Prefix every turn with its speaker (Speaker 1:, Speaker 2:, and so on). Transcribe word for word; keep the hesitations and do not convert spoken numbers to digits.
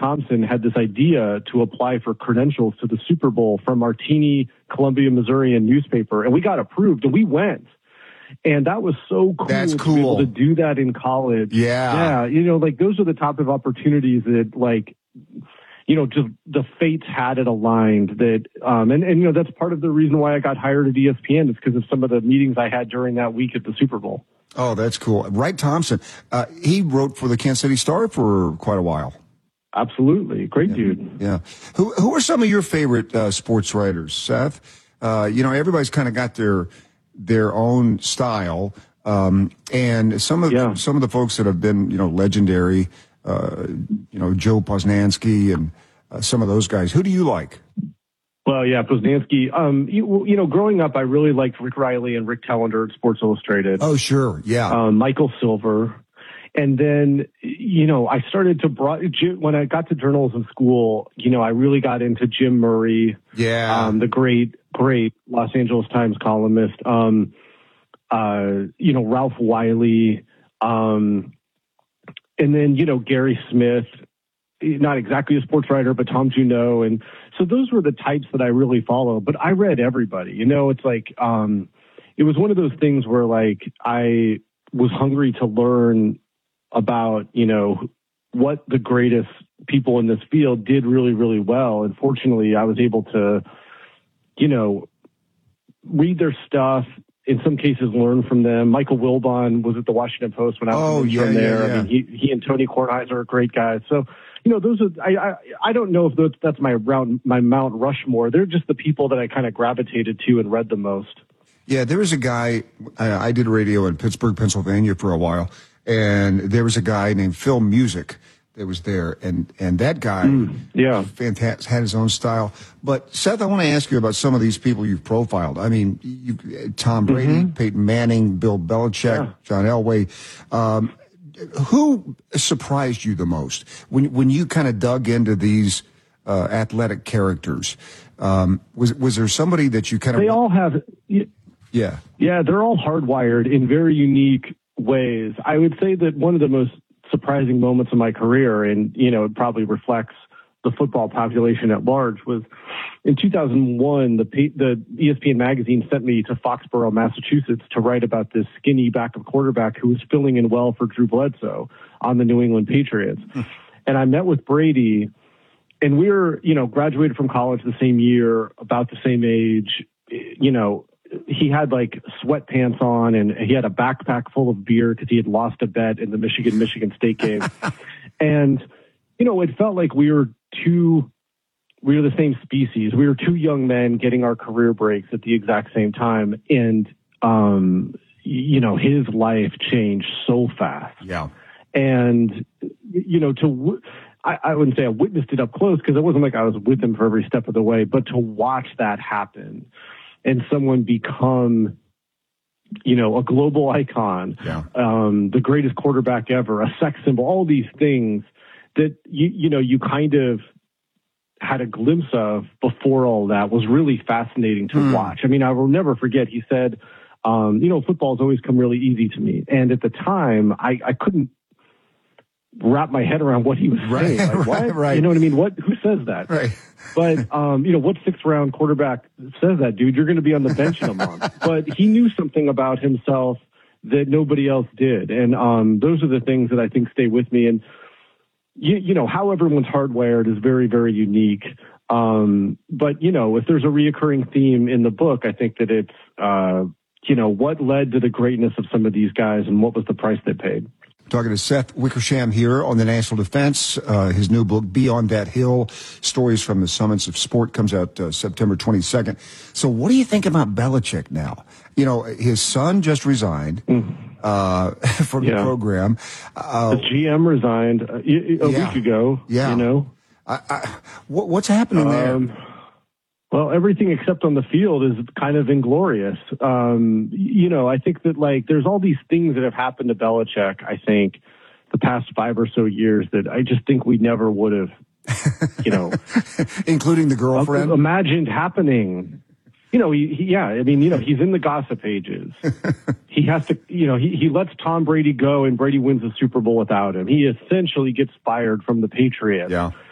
Speaker 1: Thompson had this idea to apply for credentials to the Super Bowl from our teeny Columbia, Missourian newspaper, and we got approved, and we went. And that was so cool,
Speaker 2: That's
Speaker 1: to
Speaker 2: cool.
Speaker 1: be able to do that in college.
Speaker 2: Yeah.
Speaker 1: Yeah. You know, like those are the type of opportunities that like, you know, just the fates had it aligned that, um, and, and, you know, that's part of the reason why I got hired at E S P N is because of some of the meetings I had during that week at the Super Bowl.
Speaker 2: Oh, that's cool. Wright Thompson, uh, he wrote for the Kansas City Star for quite a while.
Speaker 1: Absolutely. Great
Speaker 2: yeah.
Speaker 1: dude.
Speaker 2: Yeah. Who, who are some of your favorite, uh, sports writers, Seth? Uh, you know, everybody's kind of got their, their own style. Um, and some of,
Speaker 1: yeah.
Speaker 2: some of the folks that have been, you know, legendary, uh, you know, Joe Posnanski and uh, some of those guys. Who do you like?
Speaker 1: Well, yeah, Posnanski. Um, you, you know, growing up, I really liked Rick Riley and Rick Tellender at Sports Illustrated.
Speaker 2: Oh, sure. Yeah.
Speaker 1: Um, Michael Silver. And then, you know, I started to broad, when I got to journalism school, you know, I really got into Jim Murray.
Speaker 2: Yeah.
Speaker 1: Um, the great, great Los Angeles Times columnist. Um, uh, you know, Ralph Wiley. Um, and then, you know, Gary Smith, not exactly a sports writer, but Tom Junot. And so those were the types that I really follow, but I read everybody, you know, it's like, um, it was one of those things where like I was hungry to learn about, you know, what the greatest people in this field did really, really well. And fortunately, I was able to, you know, read their stuff, in some cases learn from them. Michael Wilbon was at the Washington Post when I was
Speaker 2: oh,
Speaker 1: an
Speaker 2: yeah,
Speaker 1: intern there.
Speaker 2: Yeah, yeah.
Speaker 1: I mean, he, he and Tony Kornheiser are great guys. So, you know, those are, I, I, I don't know if those, that's my round, my Mount Rushmore. They're just the people that I kind of gravitated to and read the most.
Speaker 2: Yeah, there was a guy, I, I did radio in Pittsburgh, Pennsylvania for a while, and there was a guy named Phil Music that was there, and, and that guy,
Speaker 1: mm, yeah,
Speaker 2: fantastic, had his own style. But Seth, I want to ask you about some of these people you've profiled. I mean, you, Tom Brady, mm-hmm. Peyton Manning, Bill Belichick, yeah. John Elway. Um, who surprised you the most when when you kind of dug into these uh, athletic characters? Um, was was there somebody that you kind of?
Speaker 1: They all have.
Speaker 2: Yeah,
Speaker 1: yeah, they're all hardwired in very unique ways. I would say that one of the most surprising moments of my career, and, you know, it probably reflects the football population at large, was in two thousand one, the, the E S P N magazine sent me to Foxborough, Massachusetts to write about this skinny backup quarterback who was filling in well for Drew Bledsoe on the New England Patriots. And I met with Brady, and we were, you know, graduated from college the same year, about the same age. You know, he had like sweatpants on and he had a backpack full of beer because he had lost a bet in the Michigan Michigan State game. And, you know, it felt like we were two, we were the same species. We were two young men getting our career breaks at the exact same time. And, um, you know, his life changed so fast.
Speaker 2: Yeah.
Speaker 1: And, you know, to, I, I wouldn't say I witnessed it up close because it wasn't like I was with him for every step of the way, but to watch that happen and someone become, you know, a global icon,
Speaker 2: yeah.
Speaker 1: um, the greatest quarterback ever, a sex symbol, all these things that, you, you know, you kind of had a glimpse of before all that was really fascinating to mm. watch. I mean, I will never forget, he said, um, you know, football's always come really easy to me. And at the time, I, I couldn't wrap my head around what he was
Speaker 2: right,
Speaker 1: saying. Like,
Speaker 2: right,
Speaker 1: what?
Speaker 2: right.
Speaker 1: You know what I mean? What? Who says that?
Speaker 2: Right.
Speaker 1: But, um, you know, what sixth round quarterback says that, dude? You're going to be on the bench in a month. But he knew something about himself that nobody else did. And um, those are the things that I think stay with me. And, you, you know, how everyone's hardwired is very, very unique. Um, but, you know, if there's a reoccurring theme in the book, I think that it's, uh, you know, what led to the greatness of some of these guys and what was the price they paid.
Speaker 2: Talking to Seth Wickersham here on the National Defense. Uh, his new book, Beyond That Hill, Stories from the Summits of Sport, comes out uh, September twenty-second. So what do you think about Belichick now? You know, his son just resigned mm. uh, from yeah. the program. Uh,
Speaker 1: the G M resigned a, a
Speaker 2: yeah.
Speaker 1: week ago,
Speaker 2: yeah.
Speaker 1: you know.
Speaker 2: I, I, what, what's happening um, there?
Speaker 1: Well, everything except on the field is kind of inglorious. Um, you know, I think that, like, there's all these things that have happened to Belichick, I think, the past five or so years that I just think we never would have, you know.
Speaker 2: Including the girlfriend?
Speaker 1: Imagined happening. You know, he, he, yeah, I mean, you know, he's in the gossip pages. He has to, you know, he, he lets Tom Brady go and Brady wins the Super Bowl without him. He essentially gets fired from the Patriots.
Speaker 2: Yeah.